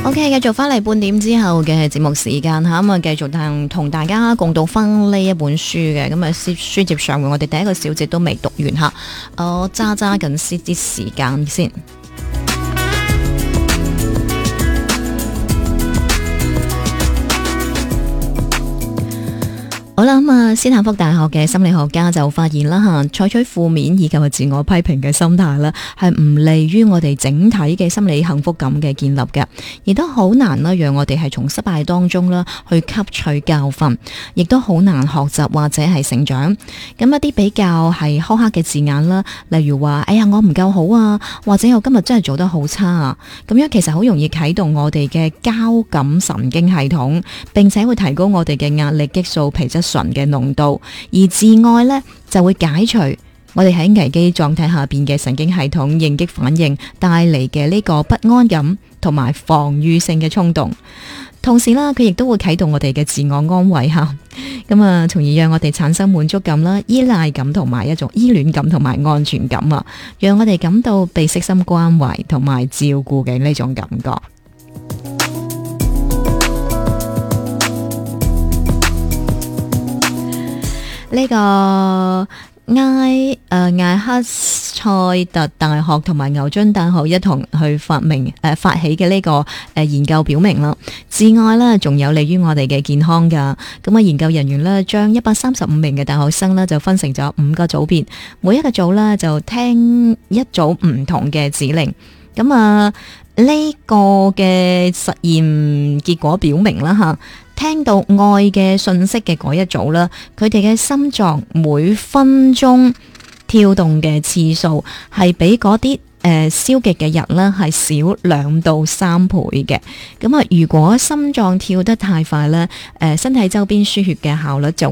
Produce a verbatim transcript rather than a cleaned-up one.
OK， 繼續翻嚟半點之後嘅節目時間吓，咁啊繼續同同大家共讀翻呢一本書嘅，咁啊書接上回，我哋第一個小節都未讀完吓，我揸揸緊啲啲時間先。好啦，咁啊，斯坦福大學嘅心理學家就發現啦吓，採取負面以及係自我批評嘅心態啦，係唔利於我哋整體嘅心理幸福感嘅建立嘅，亦都好難啦，讓我哋係從失敗當中啦去吸取教訓，亦都好難學習或者係成長。咁一啲比較係苛刻嘅字眼啦，例如話，哎呀，我唔夠好啊，或者我今日真係做得好差啊，咁樣其實好容易啟動我哋嘅交感神經系統，並且會提高我哋嘅壓力激素皮質醇嘅濃度，而自愛呢就會解除我哋喺危機狀態下邊嘅神經系統應激反應帶嚟嘅呢個不安感同埋防禦性嘅衝動，同時啦，佢亦都會啟動我哋嘅自我安慰吓，咁啊，從而讓我哋產生滿足感啦、依賴感同埋一種依戀感同埋安全感啊，讓我哋感到被悉心關懷同埋照顧嘅呢種感覺。呢個埃誒艾克塞特大學同埋牛津大學一同去發明誒、呃、發起嘅呢個誒研究表明啦，自愛咧仲有利於我哋嘅健康噶。咁啊，研究人員咧將一百三十五名嘅大學生咧就分成咗五個組別，每一個組咧就聽一組唔同嘅指令。咁啊，呢個嘅實驗結果表明啦吓，聽到愛嘅訊息嘅嗰一組啦，佢哋嘅心臟每分鐘跳動嘅次數係比嗰啲誒消極嘅人呢係少兩到三倍嘅。咁啊，如果心臟跳得太快呢，誒身體周邊輸血嘅效率就